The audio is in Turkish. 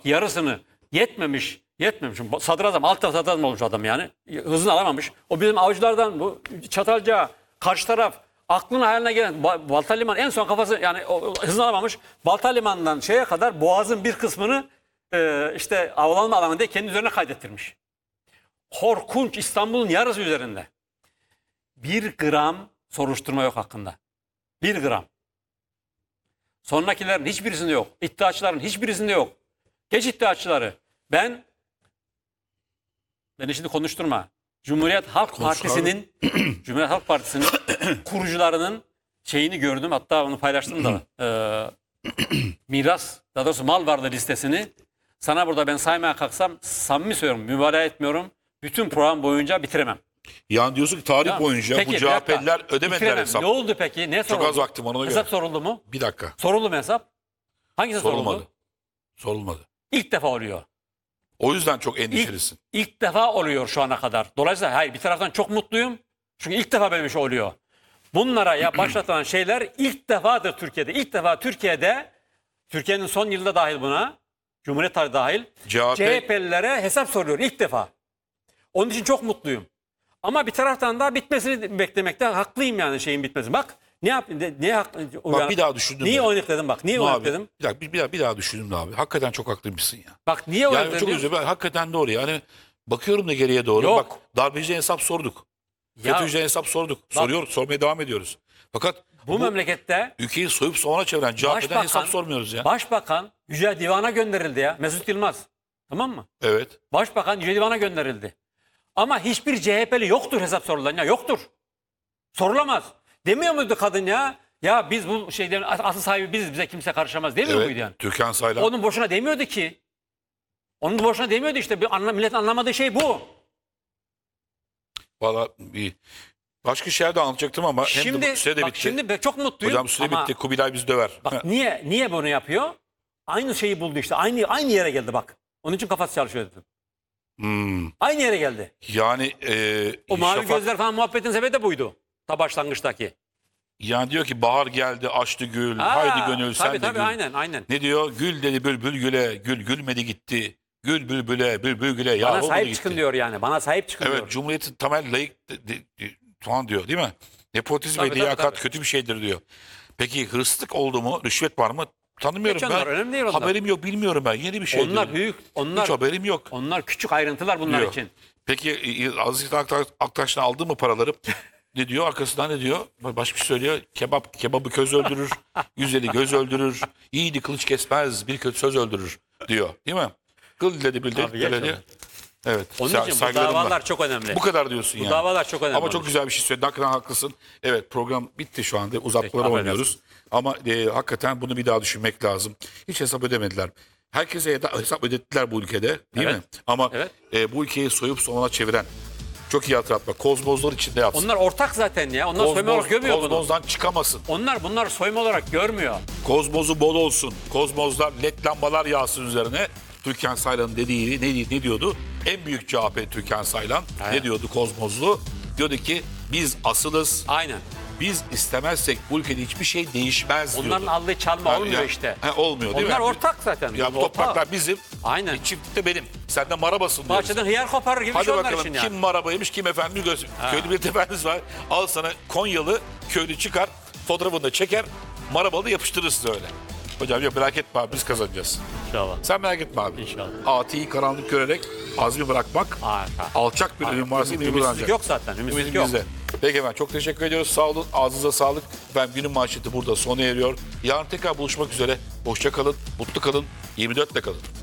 bak yarısını yetmemiş. Sadrazam, alt tarafı sadrazam olmuş adam yani. Hızını alamamış. O bizim avcılardan bu Çatalca, karşı taraf aklına hayaline gelen Balta Limanı en son kafası yani hızını alamamış. Balta Limanı'ndan şeye kadar Boğaz'ın bir kısmını işte avlanma alanı diye kendi üzerine kaydettirmiş. Korkunç, İstanbul'un yarısı üzerinde. 1 gram soruşturma yok hakkında. 1 gram. Sonrakilerin hiçbirisinde yok. İddiaçıların hiçbirisinde yok. Geç iddiaçıları. Beni şimdi konuşturma. Cumhuriyet Halk Partisi'nin kurucularının şeyini gördüm. Hatta onu paylaştım da. Miras, daha doğrusu mal varlığı listesini sana burada ben saymaya kalksam samimi söylüyorum. Mübalağa etmiyorum. Bütün program boyunca bitiremem. Yani diyorsun ki tarih boyunca peki, bu CHP'liler ödemediler bitiremem. hesap. Ne oldu peki? Ne soruldu? Çok az vaktim ona göre. Hesap soruldu mu? Bir dakika. Soruldu mu hesap? Hangisi Sorulmadı. soruldu? İlk defa oluyor. O yüzden çok endişelisin. İlk defa oluyor şu ana kadar. Dolayısıyla hayır bir taraftan çok mutluyum. Çünkü ilk defa böyle bir şey oluyor. Bunlara ya başlatılan şeyler ilk defadır Türkiye'de. İlk defa Türkiye'nin son yılda dahil buna, Cumhuriyet tarihi dahil, CHP'lilere hesap soruyor ilk defa. Onun için çok mutluyum. Ama bir taraftan da bitmesini beklemekte haklıyım yani şeyin bitmesi. Bak ne yapayım? Bak bir daha düşündüm. Niye oynakladım bak? Niye oynakladım? Bir daha düşündüm de abi. Hakikaten çok haklıymışsın ya. Bak niye Yani oynakladım? çok özür dilerim. Hakikaten doğru yani. Bakıyorum da geriye doğru. Yok. Bak darbeciye hesap sorduk. Ya, FETÖ'cüye hesap sorduk. Sormaya devam ediyoruz. Fakat bu memlekette ülkeyi soyup soğana çeviren CHP'den hesap sormuyoruz ya. Başbakan Yüce Divan'a gönderildi ya. Mesut Yılmaz. Tamam mı? Evet. Başbakan Yüce Divan'a gönderildi. Ama hiçbir CHP'li yoktur hesap sorulan ya. Yoktur. Sorulamaz. Demiyor muydu kadın ya? Ya biz bu şeylerin asıl sahibi biziz. Bize kimse karışamaz demiyor muydu yani? Türkan Saylan. Onun boşuna demiyordu ki. Onun boşuna demiyordu işte. Milletin anlamadığı şey bu. Valla başka şeyler de anlatacaktım ama Şimdi, süre de bitti. Şimdi çok mutluyum. Hocam süre bitti. Kubilay bizi döver. Bak niye bunu yapıyor? Aynı şeyi buldu işte. Aynı yere geldi bak. Onun için kafası çalışıyor dedim. Aynı yere geldi. Yani o mavi gözler falan muhabbetin sebebi de buydu. Ta başlangıçtaki. Yani diyor ki bahar geldi açtı gül. Haydi gönül sen de tabii, gül. aynen. Ne diyor? Gül dedi bülbül güle. Gül gülmedi gitti. Gül bülbüle, bülbül güle. Bana sahip çıkın diyor yani. Bana sahip çıkın diyor. Evet, Cumhuriyet'in temel layık falan diyor değil mi? Nepotizm ve liyakat kötü bir şeydir diyor. Peki hırsızlık oldu mu? Rüşvet var mı? Tanımıyorum ben. Önemli değil onlar. Haberim yok, bilmiyorum ben. Yeni bir şey Onlar diyor. büyük. Hiç haberim yok. Onlar küçük ayrıntılar bunlar diyor. için. Peki Aziz Aktaş'tan aldı mı paraları? Ne diyor? Arkasından ne diyor? Başka bir şey söylüyor. Kebabı köz öldürür. Güzeli göz öldürür. Yiğidi kılıç kesmez. Bir kötü söz öldürür diyor. Değil mi? Kıl dedi bildi. Evet. Onun için bu davalar çok önemli. Bu kadar diyorsun yani. Bu davalar çok önemli. Ama çok güzel bir şey söyledin. Hakikaten haklısın. Evet, program bitti şu anda. Uzatmaları oynuyoruz. Ama hakikaten bunu bir daha düşünmek lazım. Hiç hesap ödemediler. Herkese hesap ödettiler bu ülkede. Değil mi? Ama bu ülkeyi soyup soğana çeviren, çok iyi hatırlatma, kozmozlar içinde yapsın. Onlar ortak zaten ya. Onlar soyma olarak görmüyor bunu. Kozmozdan çıkamasın. Bunlar soyma olarak görmüyor. Kozmozu bol olsun. Kozmozlar, led lambalar yağsın üzerine. Türkan Saylan'ın dediği ne diyordu? En büyük CHP Türkan Saylan. Evet. Ne diyordu Kozmozlu? Diyordu ki biz asılız. Aynen. Biz istemezsek bu ülkede hiçbir şey değişmez diyordu. Onların aldığı çalma olmuyor işte. Olmuyor değil mi? Onlar ortak zaten. Ya bu topraklar bizim. Aynen. Çiftlikte benim. Sen de marabasın diyoruz. Bahçeden hıyar koparır gibi hadi şey onlar bakalım, için yani. kim marabaymış kim efendim göz. Köylü bir efendimiz var. Al sana Konyalı köylü çıkar. Fotoğrafını da çeker. Marabalı yapıştırırsın öyle. Hocam yok merak etme abi biz kazanacağız. İnşallah. Sen merak etme abi. İnşallah. Ati'yi karanlık görerek azmi bırakmak, alçak bir ürün varsa ümitsizlik yok zaten. Ümitsizlik yok. Peki efendim çok teşekkür ediyoruz. Sağ olun. Ağzınıza sağlık. Ben günün manşeti burada sona eriyor. Yarın tekrar buluşmak üzere. Hoşça kalın, mutlu kalın, 24'te kalın.